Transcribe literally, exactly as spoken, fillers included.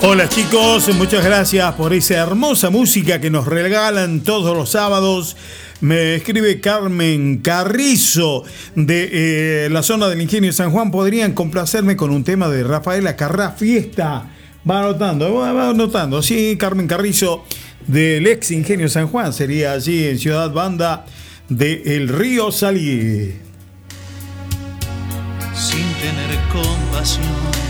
Hola chicos, muchas gracias por esa hermosa música que nos regalan todos los sábados. Me escribe Carmen Carrizo de eh, la zona del Ingenio San Juan. ¿Podrían complacerme con un tema de Rafaela Carrá, Fiesta? Va anotando, va anotando. Sí, Carmen Carrizo del ex Ingenio San Juan. Sería allí en Ciudad Banda de El Río Salí. Sin tener compasión